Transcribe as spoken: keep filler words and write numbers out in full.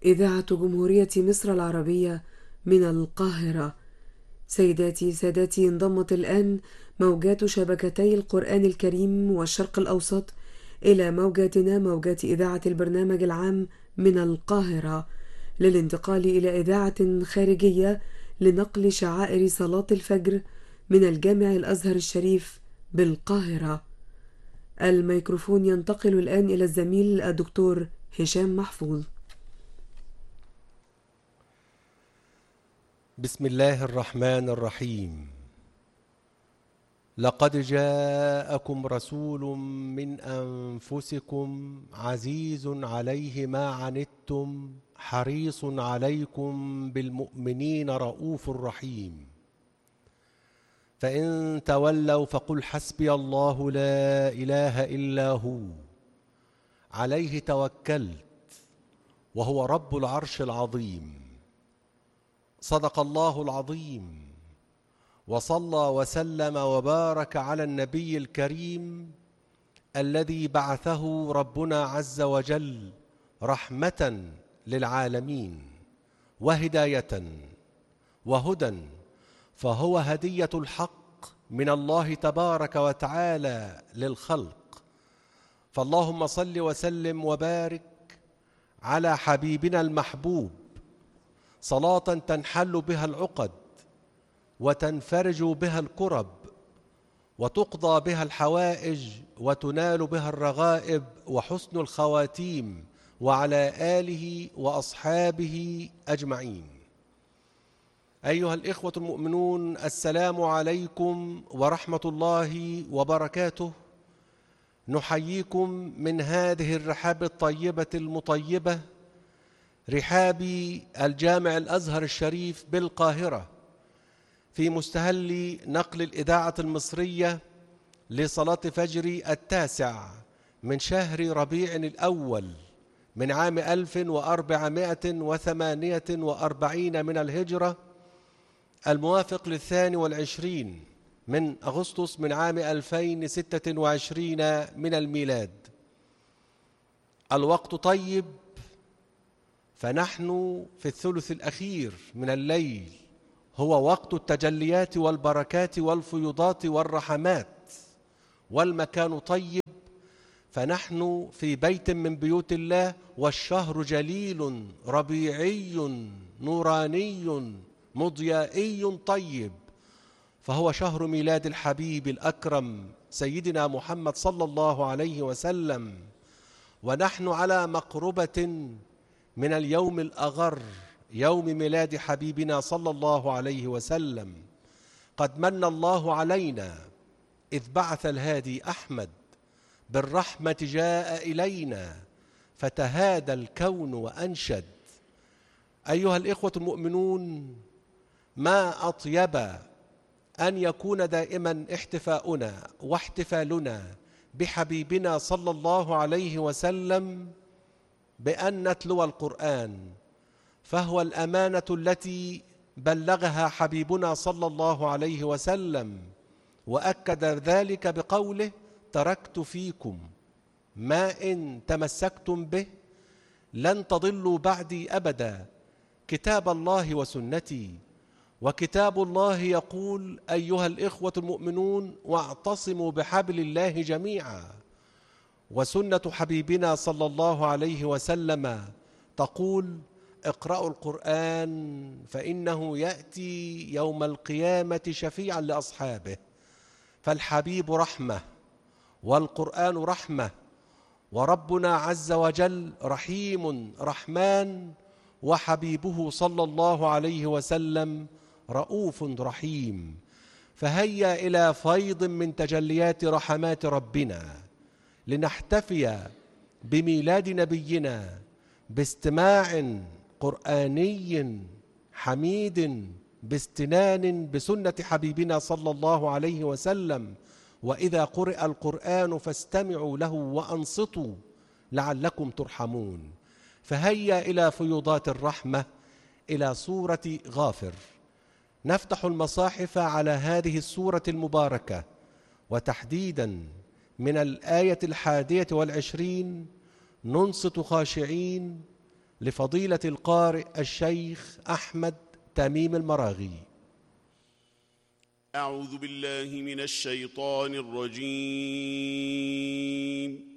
إذاعة جمهورية مصر العربية من القاهرة. سيداتي سادتي، انضمت الآن موجات شبكتي القرآن الكريم والشرق الأوسط إلى موجاتنا، موجات إذاعة البرنامج العام من القاهرة، للانتقال إلى إذاعة خارجية لنقل شعائر صلاة الفجر من الجامع الأزهر الشريف بالقاهرة. الميكروفون ينتقل الآن إلى الزميل الدكتور هشام محفوظ. بسم الله الرحمن الرحيم. لقد جاءكم رسول من أنفسكم عزيز عليه ما عنتم حريص عليكم بالمؤمنين رؤوف رحيم. فإن تولوا فقل حسبي الله لا إله إلا هو عليه توكلت وهو رب العرش العظيم. صدق الله العظيم، وصلى وسلم وبارك على النبي الكريم الذي بعثه ربنا عز وجل رحمة للعالمين وهداية وهدى، فهو هدية الحق من الله تبارك وتعالى للخلق. فاللهم صل وسلم وبارك على حبيبنا المحبوب صلاة تنحل بها العقد وتنفرج بها الكرب وتقضى بها الحوائج وتنال بها الرغائب وحسن الخواتيم، وعلى آله وأصحابه أجمعين. أيها الإخوة المؤمنون، السلام عليكم ورحمة الله وبركاته. نحييكم من هذه الرحاب الطيبة المطيبة، رحاب الجامع الأزهر الشريف بالقاهرة، في مستهل نقل الإذاعة المصرية لصلاة فجر التاسع من شهر ربيع الأول من عام ألف وأربعمائة وثمانية وأربعين من الهجرة، الموافق للثاني والعشرين من أغسطس من عام ألفين وستة وعشرين من الميلاد. الوقت طيب، فنحن في الثلث الأخير من الليل، هو وقت التجليات والبركات والفيوضات والرحمات، والمكان طيب، فنحن في بيت من بيوت الله، والشهر جليل ربيعي نوراني مضيائي طيب، فهو شهر ميلاد الحبيب الأكرم سيدنا محمد صلى الله عليه وسلم، ونحن على مقربة من اليوم الأغر، يوم ميلاد حبيبنا صلى الله عليه وسلم. قد من الله علينا إذ بعث الهادي أحمد، بالرحمة جاء إلينا فتهادى الكون وأنشد. أيها الإخوة المؤمنون، ما أطيب أن يكون دائما احتفاؤنا واحتفالنا بحبيبنا صلى الله عليه وسلم بأن نتلو القرآن، فهو الأمانة التي بلغها حبيبنا صلى الله عليه وسلم، وأكد ذلك بقوله: تركت فيكم ما إن تمسكتم به لن تضلوا بعدي أبدا، كتاب الله وسنتي. وكتاب الله يقول: أيها الإخوة المؤمنون، واعتصموا بحبل الله جميعا. وسنة حبيبنا صلى الله عليه وسلم تقول: اقرأوا القرآن فإنه يأتي يوم القيامة شفيعا لأصحابه. فالحبيب رحمة، والقرآن رحمة، وربنا عز وجل رحيم رحمن، وحبيبه صلى الله عليه وسلم رؤوف رحيم. فهيا إلى فيض من تجليات رحمات ربنا، لنحتفي بميلاد نبينا باستماع قرآني حميد، باستنان بسنة حبيبنا صلى الله عليه وسلم. وإذا قرئ القرآن فاستمعوا له وأنصتوا لعلكم ترحمون. فهيا إلى فيوضات الرحمة، إلى سورة غافر. نفتح المصاحف على هذه السورة المباركة، وتحديدا من الآية الحادية والعشرين، ننصت خاشعين لفضيلة القارئ الشيخ أحمد تميم المراغي. أعوذ بالله من الشيطان الرجيم.